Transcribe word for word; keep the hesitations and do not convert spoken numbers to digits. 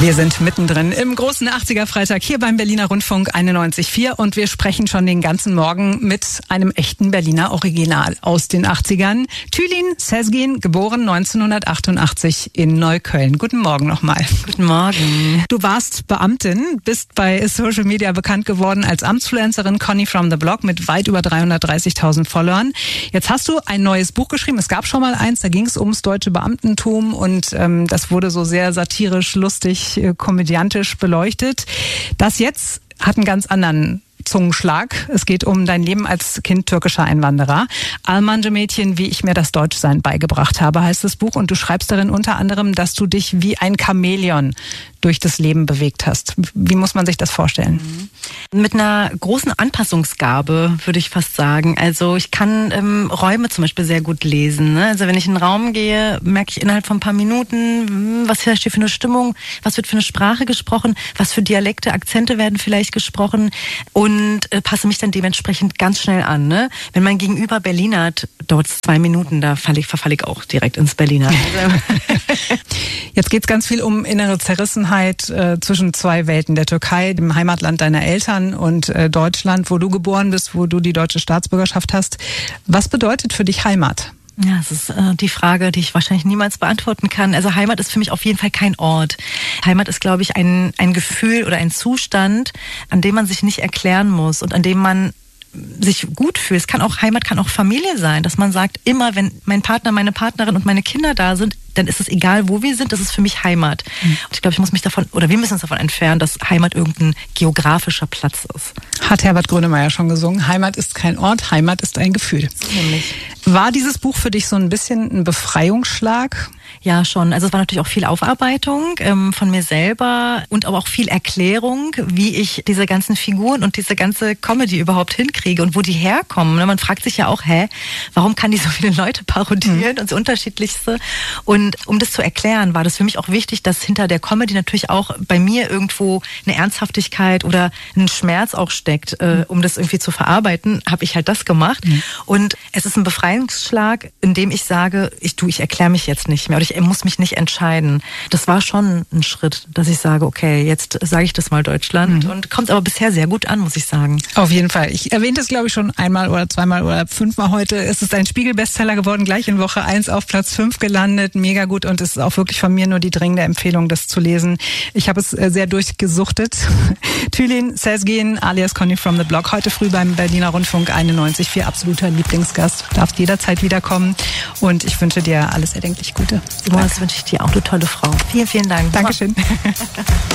Wir sind mittendrin im großen achtziger-Freitag hier beim Berliner Rundfunk einundneunzig Komma vier und wir sprechen schon den ganzen Morgen mit einem echten Berliner Original aus den achtzigern. Tülin Sezgin, geboren neunzehnhundertachtundachtzig in Neukölln. Guten Morgen nochmal. Guten Morgen. Du warst Beamtin, bist bei Social Media bekannt geworden als Amtsfluencerin Conny from the Block mit weit über dreihundertdreißigtausend Followern. Jetzt hast du ein neues Buch geschrieben. Es gab schon mal eins, da ging es ums deutsche Beamtentum und ähm, das wurde so sehr satirisch, lustig, komödiantisch beleuchtet. Das jetzt hat einen ganz anderen Zungenschlag. Es geht um dein Leben als Kind türkischer Einwanderer. Almanca-Mädchen, wie ich mir das Deutschsein beigebracht habe, heißt das Buch. Und du schreibst darin unter anderem, dass du dich wie ein Chamäleon durch das Leben bewegt hast. Wie muss man sich das vorstellen? Mit einer großen Anpassungsgabe, würde ich fast sagen. Also ich kann ähm, Räume zum Beispiel sehr gut lesen. Ne? Also wenn ich in einen Raum gehe, merke ich innerhalb von ein paar Minuten, was herrscht hier für eine Stimmung, was wird für eine Sprache gesprochen, was für Dialekte, Akzente werden vielleicht gesprochen und äh, passe mich dann dementsprechend ganz schnell an. Ne? Wenn mein Gegenüber Berliner hat, dauert es zwei Minuten, da falle ich, verfalle ich auch direkt ins Berliner. Jetzt geht es ganz viel um innere Zerrissenheit äh, zwischen zwei Welten, der Türkei, dem Heimatland deiner Eltern und äh, Deutschland, wo du geboren bist, wo du die deutsche Staatsbürgerschaft hast. Was bedeutet für dich Heimat? Ja, das ist äh, die Frage, die ich wahrscheinlich niemals beantworten kann. Also Heimat ist für mich auf jeden Fall kein Ort. Heimat ist, glaube ich, ein, ein Gefühl oder ein Zustand, an dem man sich nicht erklären muss und an dem man sich gut fühlt. Es kann auch, Heimat kann auch Familie sein, dass man sagt, immer wenn mein Partner, meine Partnerin und meine Kinder da sind, dann ist es egal, wo wir sind, das ist für mich Heimat. Mhm. Und ich glaube, ich muss mich davon, oder wir müssen uns davon entfernen, dass Heimat irgendein geografischer Platz ist. Hat Herbert Grönemeyer schon gesungen. Heimat ist kein Ort, Heimat ist ein Gefühl. Nämlich. War dieses Buch für dich so ein bisschen ein Befreiungsschlag? Ja, schon. Also es war natürlich auch viel Aufarbeitung ähm, von mir selber und aber auch viel Erklärung, wie ich diese ganzen Figuren und diese ganze Comedy überhaupt hinkriege und wo die herkommen. Man fragt sich ja auch, hä, warum kann die so viele Leute parodieren mhm. und so unterschiedlichste? Und um das zu erklären, war das für mich auch wichtig, dass hinter der Comedy natürlich auch bei mir irgendwo eine Ernsthaftigkeit oder ein Schmerz auch steckt. Äh, um das irgendwie zu verarbeiten, habe ich halt das gemacht. Mhm. Und es ist ein Befreiungsschlag, in dem ich sage, ich tu, ich erkläre mich jetzt nicht mehr oder ich muss mich nicht entscheiden. Das war schon ein Schritt, dass ich sage, okay, jetzt sage ich das mal Deutschland mhm. und kommt aber bisher sehr gut an, muss ich sagen. Auf jeden Fall. Ich erwähnte es, glaube ich, schon einmal oder zweimal oder fünfmal heute. Es ist ein Spiegel-Bestseller geworden, gleich in Woche eins auf Platz fünf gelandet. Mega gut und es ist auch wirklich von mir nur die dringende Empfehlung, das zu lesen. Ich habe es sehr durchgesuchtet. Tülin Sezgin alias Conny from the Block, heute früh beim Berliner Rundfunk einundneunzig Komma vier, absoluter Lieblingsgast. Du darfst jederzeit wiederkommen und ich wünsche dir alles erdenklich Gute. Boah, das wünsche ich dir auch, du tolle Frau. Vielen, vielen Dank. Dankeschön.